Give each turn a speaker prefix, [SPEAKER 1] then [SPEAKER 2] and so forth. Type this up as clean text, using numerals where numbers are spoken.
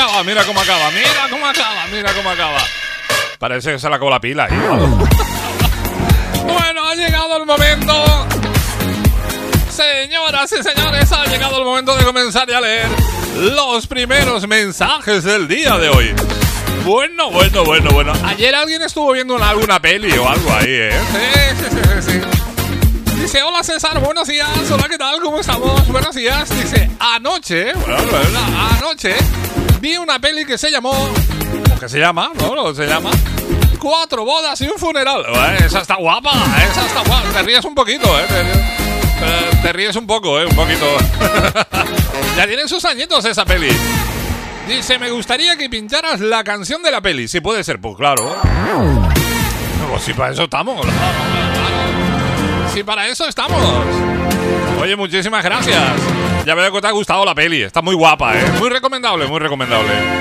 [SPEAKER 1] acaba, mira cómo acaba, mira cómo acaba, mira cómo acaba. Parece que se le acabó la pila. Bueno, ha llegado el momento. Señoras y señores, ha llegado el momento de comenzar ya a leer los primeros mensajes del día de hoy. Bueno. Ayer alguien estuvo viendo alguna peli o algo ahí, ¿eh? Sí. Dice, hola César, buenos días. Hola, ¿qué tal? ¿Cómo estamos? Buenos días. Dice, anoche vi una peli que se llamó... ¿Cómo que se llama? No, se llama 4 bodas y un funeral. Esa está guapa, Te ríes un poquito, Te ríes un poco, un poquito. Ya tiene sus añitos esa peli. Dice, me gustaría que pintaras la canción de la peli. Si puede ser, pues claro. Pues si para eso estamos. Si para eso estamos. Oye, muchísimas gracias. Ya veo que te ha gustado la peli. Está muy guapa, Muy recomendable, muy recomendable.